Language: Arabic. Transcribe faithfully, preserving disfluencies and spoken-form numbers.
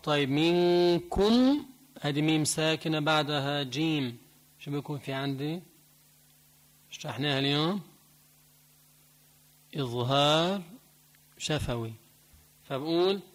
طيب منكم، هذه ميم ساكنة بعدها جيم، شو بيكون في عندي؟ شرحناها اليوم، إظهار شفوي، فبقول